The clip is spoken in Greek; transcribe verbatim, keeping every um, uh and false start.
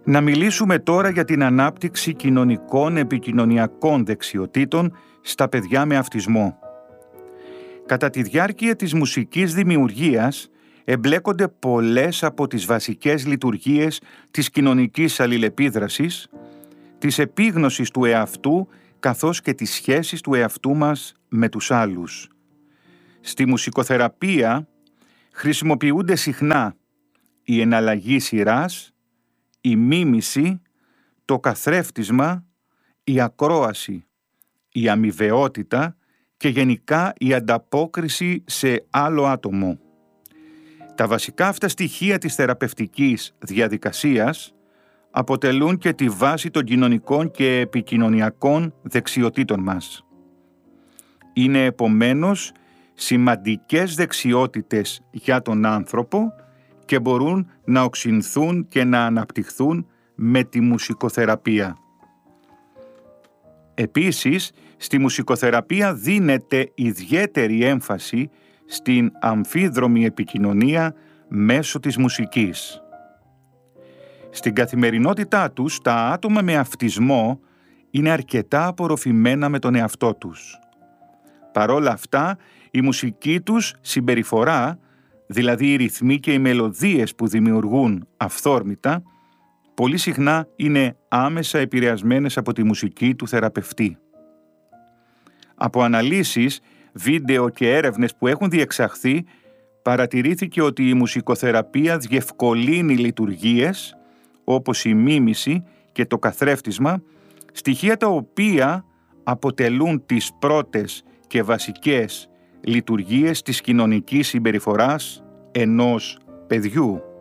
Να μιλήσουμε τώρα για την ανάπτυξη κοινωνικών επικοινωνιακών δεξιοτήτων στα παιδιά με αυτισμό. Κατά τη διάρκεια της μουσικής δημιουργίας εμπλέκονται πολλές από τις βασικές λειτουργίες της κοινωνικής αλληλεπίδρασης, της επίγνωσης του εαυτού καθώς και της σχέσης του εαυτού μας με τους άλλους. Στη μουσικοθεραπεία χρησιμοποιούνται συχνά η εναλλαγή σειράς, η μίμηση, το καθρέφτισμα, η ακρόαση, η αμοιβαιότητα και γενικά η ανταπόκριση σε άλλο άτομο. Τα βασικά αυτά στοιχεία της θεραπευτικής διαδικασίας αποτελούν και τη βάση των κοινωνικών και επικοινωνιακών δεξιοτήτων μας. Είναι επομένως σημαντικές δεξιότητες για τον άνθρωπο και μπορούν να οξυνθούν και να αναπτυχθούν με τη μουσικοθεραπεία. Επίσης, στη μουσικοθεραπεία δίνεται ιδιαίτερη έμφαση στην αμφίδρομη επικοινωνία μέσω της μουσικής. Στην καθημερινότητά τους, τα άτομα με αυτισμό είναι αρκετά απορροφημένα με τον εαυτό τους. Παρόλα αυτά, η μουσική τους συμπεριφορά, δηλαδή οι ρυθμοί και οι μελωδίες που δημιουργούν αυθόρμητα, πολύ συχνά είναι άμεσα επηρεασμένες από τη μουσική του θεραπευτή. Από αναλύσεις, βίντεο και έρευνες που έχουν διεξαχθεί, παρατηρήθηκε ότι η μουσικοθεραπεία διευκολύνει λειτουργίες όπως η μίμηση και το καθρέφτισμα, στοιχεία τα οποία αποτελούν τις πρώτες και βασικές λειτουργίες της κοινωνικής συμπεριφοράς ενός παιδιού.